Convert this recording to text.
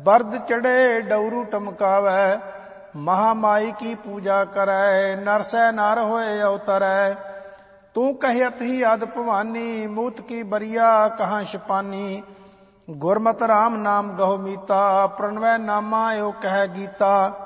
ਬਰਦ ਚੜੇ ਡਉਰੂ ਟਮਕਾਵੈ, ਮਹਾਮਾਈ ਕੀ ਪੂਜਾ ਕਰੈ, ਨਰਸੈ ਨਰ ਹੋਏ ਅਵਤਰੈ। ਤੂੰ ਕਹਿਤ ਹੀ ਅਦ ਭਵਾਨੀ, ਮੂਤ ਕੀ ਬਰੀਆ ਕਹਾਂ ਛਪਾਨੀ। ਗੁਰਮਤਿ ਰਾਮ ਨਾਮ ਗਹੁ ਮੀਤਾ, ਪ੍ਰਣਵੈ ਨਾਮਾ ਏਉ ਕਹਿ ਗੀਤਾ।